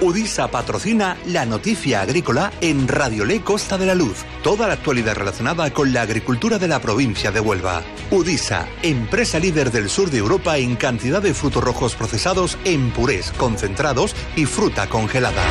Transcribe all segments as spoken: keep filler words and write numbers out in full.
Udisa patrocina la noticia agrícola en Radio Ley Costa de la Luz. Toda la actualidad relacionada con la agricultura de la provincia de Huelva. Udisa, empresa líder del sur de Europa en cantidad de frutos rojos procesados en purés, concentrados y fruta congelada.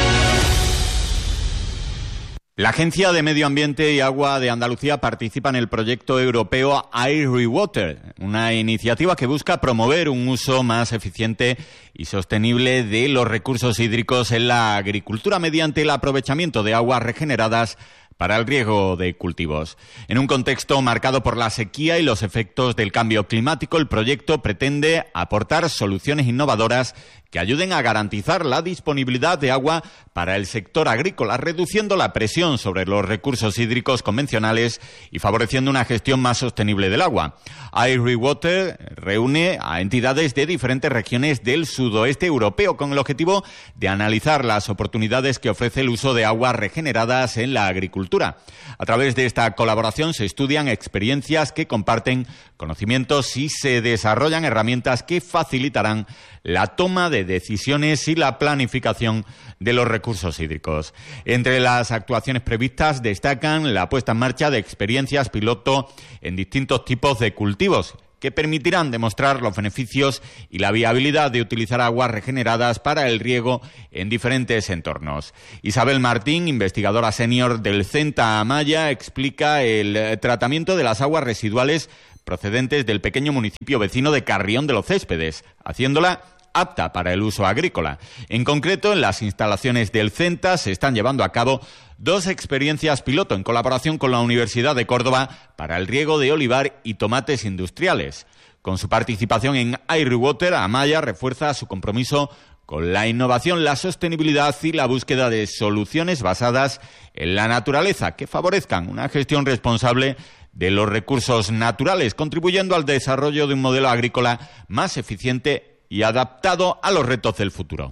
La Agencia de Medio Ambiente y Agua de Andalucía participa en el proyecto europeo AirWater, una iniciativa que busca promover un uso más eficiente y sostenible de los recursos hídricos en la agricultura mediante el aprovechamiento de aguas regeneradas para el riego de cultivos. En un contexto marcado por la sequía y los efectos del cambio climático, el proyecto pretende aportar soluciones innovadoras que ayuden a garantizar la disponibilidad de agua para el sector agrícola, reduciendo la presión sobre los recursos hídricos convencionales y favoreciendo una gestión más sostenible del agua. AirWater reúne a entidades de diferentes regiones del sudoeste europeo con el objetivo de analizar las oportunidades que ofrece el uso de aguas regeneradas en la agricultura. A través de esta colaboración se estudian experiencias que comparten conocimientos y se desarrollan herramientas que facilitarán la toma de decisiones y la planificación de los recursos hídricos. Entre las actuaciones previstas destacan la puesta en marcha de experiencias piloto en distintos tipos de cultivos que permitirán demostrar los beneficios y la viabilidad de utilizar aguas regeneradas para el riego en diferentes entornos. Isabel Martín, investigadora senior del CENTA Amaya, explica el tratamiento de las aguas residuales procedentes del pequeño municipio vecino de Carrión de los Céspedes, haciéndola apta para el uso agrícola. En concreto, en las instalaciones del CENTA se están llevando a cabo dos experiencias piloto en colaboración con la Universidad de Córdoba para el riego de olivar y tomates industriales. Con su participación en AirWater, Amaya refuerza su compromiso con la innovación, la sostenibilidad y la búsqueda de soluciones basadas en la naturaleza que favorezcan una gestión responsable de los recursos naturales, contribuyendo al desarrollo de un modelo agrícola más eficiente y adaptado a los retos del futuro.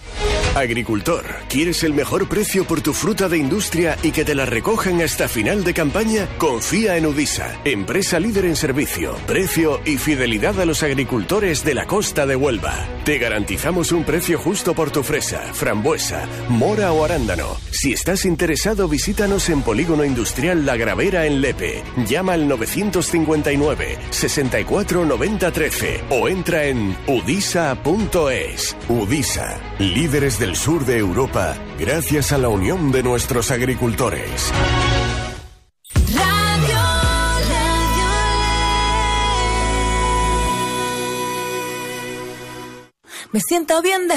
Agricultor, ¿quieres el mejor precio por tu fruta de industria y que te la recojan hasta final de campaña? Confía en Udisa, empresa líder en servicio, precio y fidelidad a los agricultores de la costa de Huelva. Te garantizamos un precio justo por tu fresa, frambuesa, mora o arándano. Si estás interesado, visítanos en Polígono Industrial La Gravera en Lepe. Llama al novecientos cincuenta y nueve, sesenta y cuatro, noventa, trece o entra en udisa punto es. Udisa, líderes del sur de Europa, gracias a la unión de nuestros agricultores. Radio, Radio Me siento bien de